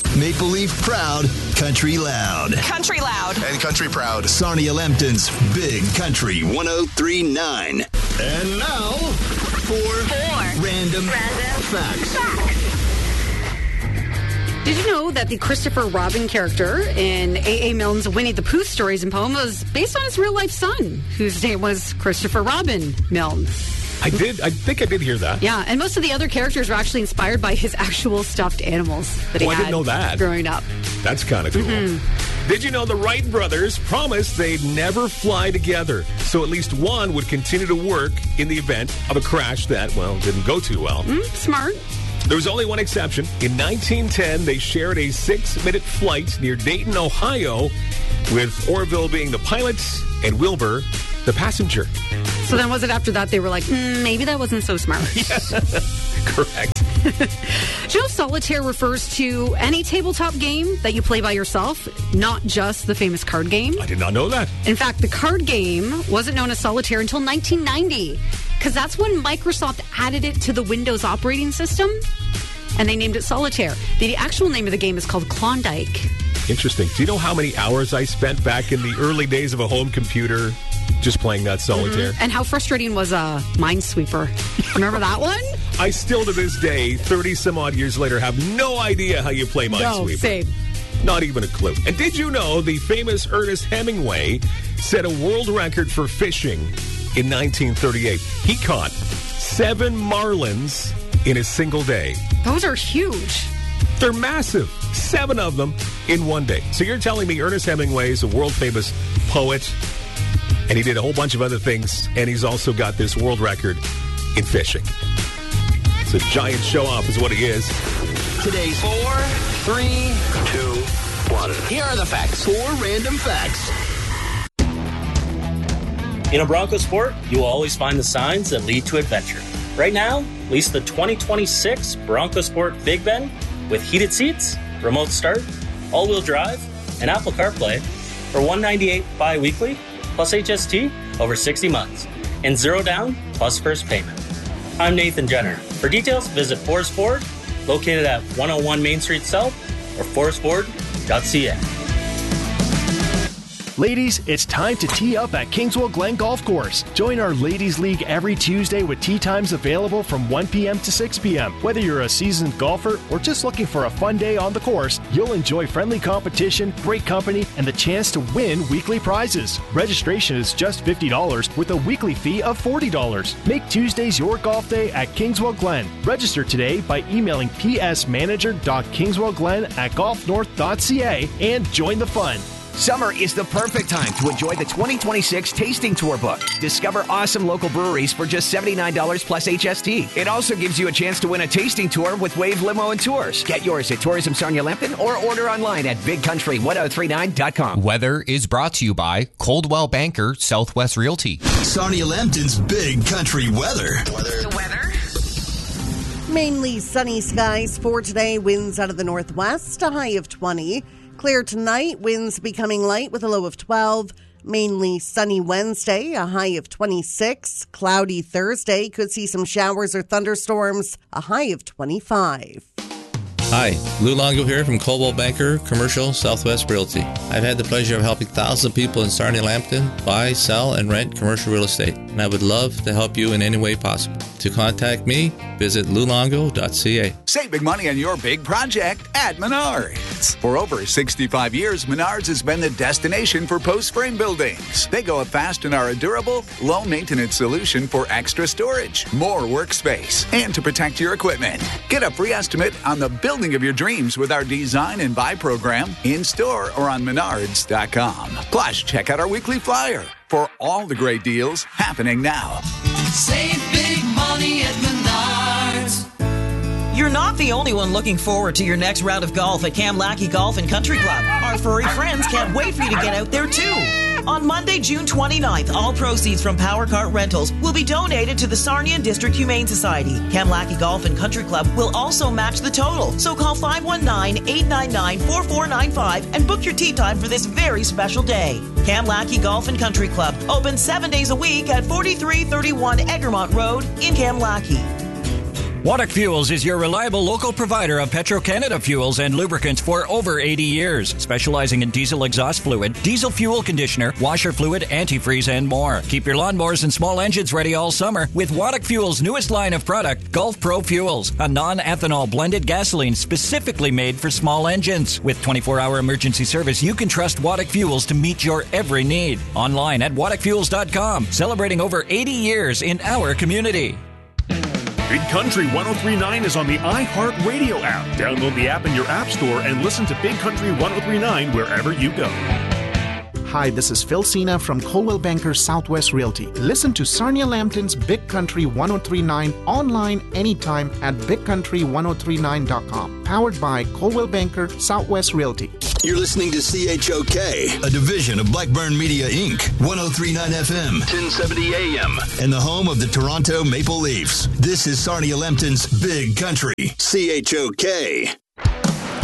Maple Leaf proud, country loud. Country loud. And country proud. Sarnia Lambton's Big Country 103.9. And now, for Random Facts. Did you know that the Christopher Robin character in A.A. Milne's Winnie the Pooh stories and poem was based on his real-life son, whose name was Christopher Robin Milne? I think I did hear that. Yeah, and most of the other characters were actually inspired by his actual stuffed animals that he had I didn't know that. growing up. That's kind of cool. Mm-hmm. Did you know the Wright brothers promised they'd never fly together? So at least one would continue to work in the event of a crash that, didn't go too well. Smart. There was only one exception. In 1910, they shared a 6-minute flight near Dayton, Ohio, with Orville being the pilot and Wilbur the passenger. So then was it after that they were like, maybe that wasn't so smart? Correct. Joe Solitaire refers to any tabletop game that you play by yourself, not just the famous card game. I did not know that. In fact, the card game wasn't known as Solitaire until 1990, because that's when Microsoft added it to the Windows operating system, and they named it Solitaire. The actual name of the game is called Klondike. Interesting. Do you know how many hours I spent back in the early days of a home computer just playing that Solitaire? And how frustrating was Minesweeper? Remember that one? I still, to this day, 30-some-odd years later, have no idea how you play Minesweeper. No, same. Not even a clue. And did you know the famous Ernest Hemingway set a world record for fishing in 1938? He caught 7 marlins in a single day. Those are huge. They're massive. 7 of them in one day. So you're telling me Ernest Hemingway is a world-famous poet, and he did a whole bunch of other things, and he's also got this world record in fishing. It's a giant show-off is what he is. Today's 4, 3, 2, 1. Here are the facts. 4 random facts. In a Bronco Sport, you will always find the signs that lead to adventure. Right now, lease the 2026 Bronco Sport Big Ben with heated seats, remote start, all-wheel drive, and Apple CarPlay for $198 bi-weekly plus HST over 60 months and 0 down plus first payment. I'm Nathan Jenner. For details, visit Forest Ford, located at 101 Main Street South or forestford.ca. Ladies, it's time to tee up at Kingswell Glen Golf Course. Join our Ladies League every Tuesday with tee times available from 1 p.m. to 6 p.m. Whether you're a seasoned golfer or just looking for a fun day on the course, you'll enjoy friendly competition, great company, and the chance to win weekly prizes. Registration is just $50 with a weekly fee of $40. Make Tuesdays your golf day at Kingswell Glen. Register today by emailing psmanager.kingswellglen@golfnorth.ca and join the fun. Summer is the perfect time to enjoy the 2026 Tasting Tour book. Discover awesome local breweries for just $79 plus HST. It also gives you a chance to win a tasting tour with Wave Limo and Tours. Get yours at Tourism Sarnia Lambton or order online at bigcountry1039.com. Weather is brought to you by Coldwell Banker Southwest Realty. Sarnia Lambton's Big Country weather. The weather. Mainly sunny skies for today. Winds out of the northwest, a high of 20. Clear tonight, winds becoming light with a low of 12. Mainly sunny Wednesday, a high of 26. Cloudy Thursday, could see some showers or thunderstorms, a high of 25. Hi, Lou Longo here from Coldwell Banker Commercial Southwest Realty. I've had the pleasure of helping thousands of people in Sarnia Lambton buy, sell, and rent commercial real estate, and I would love to help you in any way possible. To contact me, visit loulongo.ca. Save big money on your big project at Menards. For over 65 years, Menards has been the destination for post-frame buildings. They go up fast and are a durable, low-maintenance solution for extra storage, more workspace, and to protect your equipment. Get a free estimate on the building of your dreams with our Design and Buy program in-store or on Menards.com. Plus, check out our weekly flyer for all the great deals happening now. Save big money at Menards. You're not the only one looking forward to your next round of golf at Kamlaki Golf and Country Club. Our furry friends can't wait for you to get out there too. On Monday, June 29th, all proceeds from Power Cart Rentals will be donated to the Sarnia District Humane Society. Kamlaki Golf and Country Club will also match the total. So call 519-899-4495 and book your tee time for this very special day. Kamlaki Golf and Country Club, open 7 days a week at 4331 Egremont Road in Kamlaki. Waddock Fuels is your reliable local provider of Petro-Canada fuels and lubricants for over 80 years, specializing in diesel exhaust fluid, diesel fuel conditioner, washer fluid, antifreeze, and more. Keep your lawnmowers and small engines ready all summer with Waddock Fuels' newest line of product, Gulf Pro Fuels, a non-ethanol blended gasoline specifically made for small engines. With 24-hour emergency service, you can trust Waddock Fuels to meet your every need. Online at waddockfuels.com, celebrating over 80 years in our community. Big Country 103.9 is on the iHeartRadio app. Download the app in your app store and listen to Big Country 103.9 wherever you go. Hi, this is Phil Cena from Coldwell Banker Southwest Realty. Listen to Sarnia Lambton's Big Country 103.9 online anytime at bigcountry1039.com. Powered by Coldwell Banker Southwest Realty. You're listening to CHOK, a division of Blackburn Media, Inc., 103.9 FM, 1070 AM, and the home of the Toronto Maple Leafs. This is Sarnia Lambton's Big Country, CHOK.